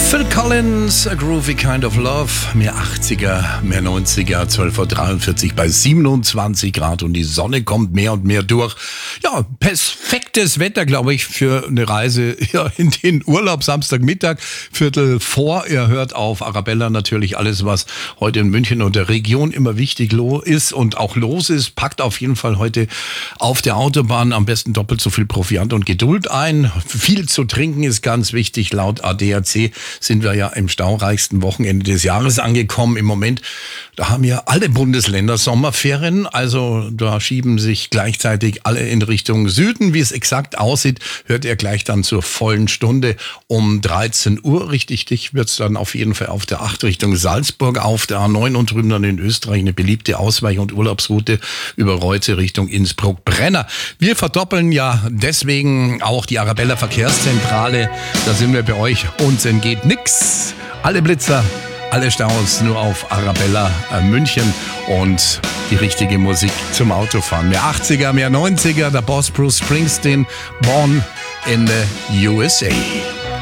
Phil Collins, A Groovy Kind of Love, mehr 80er, mehr 90er, 12:43 bei 27 Grad und die Sonne kommt mehr und mehr durch. Ja, perfektes Wetter, glaube ich, für eine Reise in den Urlaub, Samstagmittag, Viertel vor. Ihr hört auf Arabella natürlich alles, was heute in München und der Region immer wichtig ist und auch los ist. Packt auf jeden Fall heute auf der Autobahn am besten doppelt so viel Proviant und Geduld ein. Viel zu trinken ist ganz wichtig. Laut ADAC sind wir ja im staureichsten Wochenende des Jahres angekommen. Im Moment, da haben ja alle Bundesländer Sommerferien. Also da schieben sich gleichzeitig alle in Richtung Süden. Wie es exakt aussieht, hört ihr gleich dann zur vollen Stunde um 13 Uhr. Richtig dicht wird's dann auf jeden Fall auf der 8 Richtung Salzburg, auf der A9 und drüben dann in Österreich eine beliebte Ausweich- und Urlaubsroute über Reutze Richtung Innsbruck-Brenner. Wir verdoppeln ja deswegen auch die Arabella Verkehrszentrale. Da sind wir bei euch. Uns entgeht nix. Alle Blitzer, alle Staus nur auf Arabella München und die richtige Musik zum Autofahren. Mehr 80er, mehr 90er, der Boss Bruce Springsteen, Born in the USA.